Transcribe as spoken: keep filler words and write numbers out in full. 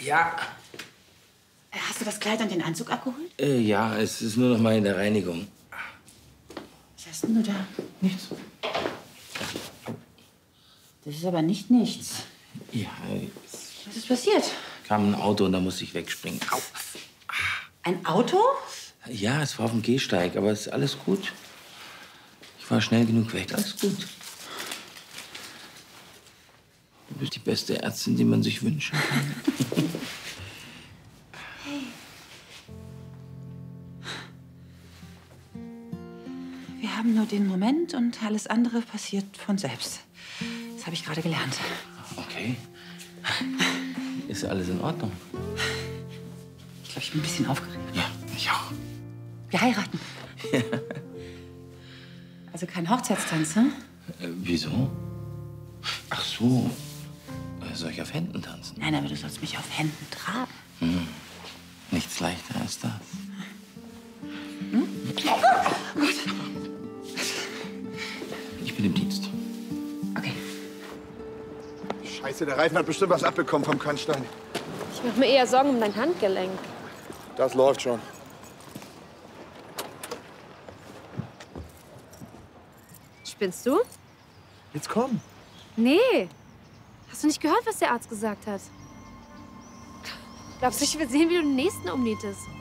Ja. Hast du das Kleid und den Anzug abgeholt? Äh, ja, es ist nur noch mal in der Reinigung. Was hast denn du da? Nichts. Das ist aber nicht nichts. Ja, Was ist passiert? kam ein Auto und da musste ich wegspringen. Au. Ein Auto? Ja, es war auf dem Gehsteig, aber es ist alles gut. Ich war schnell genug weg. Alles gut. Du bist die beste Ärztin, die man sich wünschen kann. Hey. Wir haben nur den Moment und alles andere passiert von selbst. Das habe ich gerade gelernt. Okay. Ist alles in Ordnung? Ich glaube, ich bin ein bisschen aufgeregt. Ja, ich auch. Wir heiraten. Ja. Also kein Hochzeitstanz, hm? Äh, wieso? Ach so. Äh, Soll ich auf Händen tanzen? Nein, aber du sollst mich auf Händen tragen. Hm. Nichts leichter als das. Hm? Oh Gott. Ich bin im Dienst. Okay. Scheiße, der Reifen hat bestimmt was abbekommen vom Kannstein. Ich mache mir eher Sorgen um dein Handgelenk. Das läuft schon. Spinnst du? Jetzt komm. Nee. Hast du nicht gehört, was der Arzt gesagt hat? Glaubst du, ich will sehen, wie du den nächsten umnietest?